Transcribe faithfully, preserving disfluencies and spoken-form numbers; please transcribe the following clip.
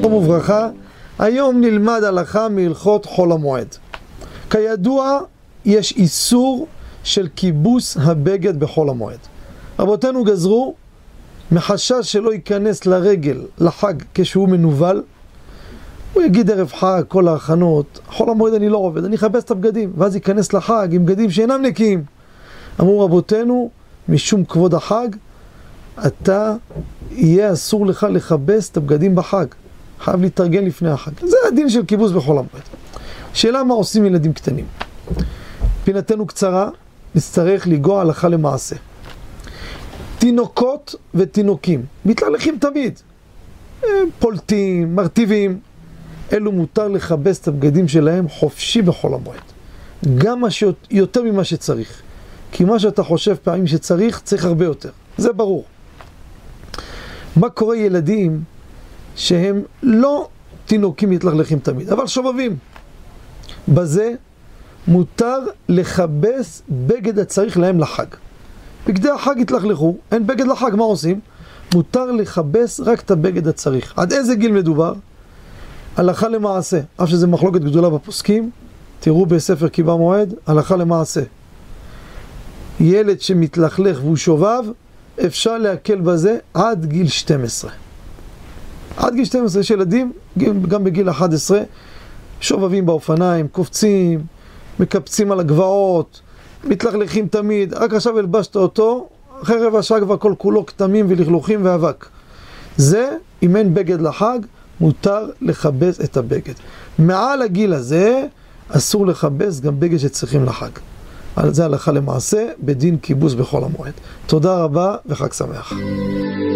שלום וברכה. היום נלמד הלכה מהלכות חול המועד. כידוע, יש איסור של כיבוס הבגד בחול המועד. רבותינו גזרו מחשש שלא ייכנס לרגל לחג כשהוא מנובל. הוא יגיד ערב חג, כל ההכנות, חול המועד אני לא עובד, אני אחפש את הבגדים, ואז ייכנס לחג עם בגדים שאינם נקיים. אמרו רבותינו, משום כבוד החג, אתה יהיה אסור לך לכבס את הבגדים בחג. חייב להתארגן לפני החג. זה הדין של כיבוס בחול המועד. שאלה מה עושים ילדים קטנים. פינתנו קצרה, נצטרך לגוע הלכה למעשה. תינוקות ותינוקים, מתלכלכים תמיד. פולטים, מרטיבים. אלו מותר לכבס את הבגדים שלהם חופשי בחול המועד. גם מה שיותר ממה שצריך. כי מה שאתה חושב פעמים שצריך, צריך הרבה יותר. זה ברור. מה קורה ילדים שהם לא תינוקים מתלכלכים תמיד, אבל שובבים? בזה מותר לכבס בגד הצריך להם לחג. בגדי החג התלכלכו, אין בגד לחג, מה עושים? מותר לכבס רק את הבגד הצריך. עד איזה גיל מדובר? הלכה למעשה, אף שזה מחלוקת גדולה בפוסקים, תראו בספר קיבה מועד, הלכה למעשה. ילד שמתלכלך והוא שובב, אפשר להקל בזה עד גיל שתים עשרה. עד גיל שתים עשרה יש ילדים, גם בגיל אחת עשרה, שובבים באופניים, קופצים, מקפצים על הגבעות, מתלכלכים תמיד, רק עכשיו הלבשת אותו, אחרי רבע שעה כבר כל כולו כתמים ולכלוכים ואבק. זה, אם אין בגד לחג, מותר לכבס את הבגד. מעל הגיל הזה, אסור לכבס גם בגד שצריכים לחג. על זה הלכה למעשה, בדין כיבוס בחול המועד. תודה רבה וחג שמח.